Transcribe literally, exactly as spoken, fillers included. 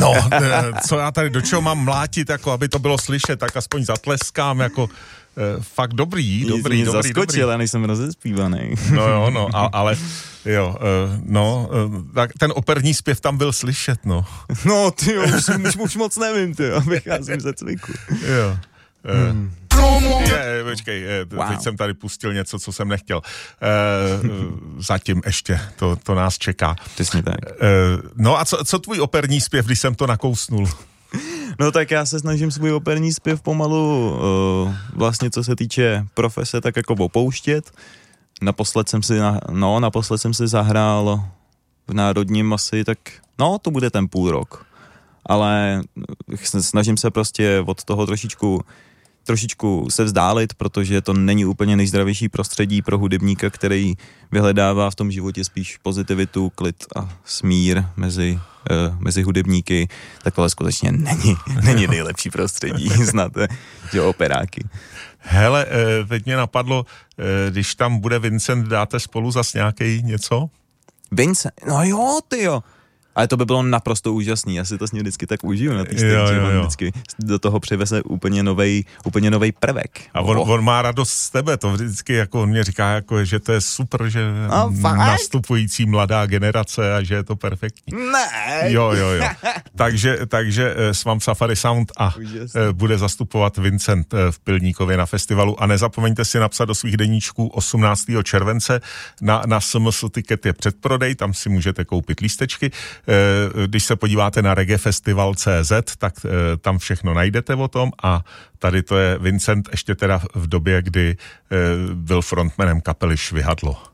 No, co já tady, do čeho mám mlátit, jako aby to bylo slyšet, tak aspoň zatleskám, jako e, fakt dobrý, dobrý, Jsi dobrý, zaskočil, dobrý. já nejsem rozespívaný. No jo, no, a, ale jo, e, no, e, tak ten operní zpěv tam byl slyšet, no. No, ty jo, už, už, už moc nevím, ty jo, vycházím ze cviku. Jo. E, hmm. Je, počkej, je, wow. Teď jsem tady pustil něco, co jsem nechtěl. E, zatím ještě, to, to nás čeká. Přesně tak. E, no a co, co tvůj operní zpěv, když jsem to nakousnul? No tak já se snažím svůj operní zpěv pomalu uh, vlastně co se týče profese tak jako opouštět. Naposled jsem si, no naposled jsem si zahrál v Národním asi tak, no to bude ten půl rok. Ale snažím se prostě od toho trošičku trošičku se vzdálit, protože to není úplně nejzdravější prostředí pro hudebníka, který vyhledává v tom životě spíš pozitivitu, klid a smír mezi, uh, mezi hudebníky. Tak tohle skutečně není, není nejlepší prostředí, znáte, že operáky. Hele, teď mě napadlo, když tam bude Vincent, dáte spolu zas nějaký něco? Vincent, no jo, ty jo. Ale to by bylo naprosto úžasný, já si to s ním vždycky tak užiju na té stage, že on vždycky do toho přiveze úplně novej, úplně novej prvek. A on, oh. on má radost z tebe, to vždycky jako on mě říká, jako, že to je super, že no, nastupující mladá generace a že je to perfektní. Ne. Jo, jo, jo. takže, takže Swamp Safari Sound a Úžasný. Bude zastupovat Vincent v Pilníkově na festivalu a nezapomeňte si napsat do svých deníčků osmnáctého července na, na S M S Ticket je předprodej, tam si můžete koupit lístečky. Když se podíváte na reggaefestival tečka cé zet, tak tam všechno najdete o tom a tady to je Vincent ještě teda v době, kdy byl frontmanem kapely Švihadlo.